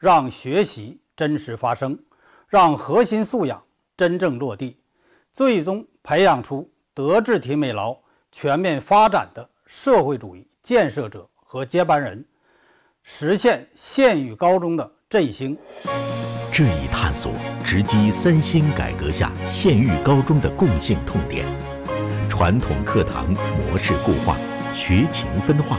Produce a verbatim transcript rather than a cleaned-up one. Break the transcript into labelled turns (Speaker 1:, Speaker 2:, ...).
Speaker 1: 让学习真实发生，让核心素养真正落地，最终培养出德智体美劳全面发展的社会主义建设者和接班人，实现县域高中的振兴。
Speaker 2: 这一探索直击三新改革下县域高中的共性痛点，传统课堂模式固化，学情分化，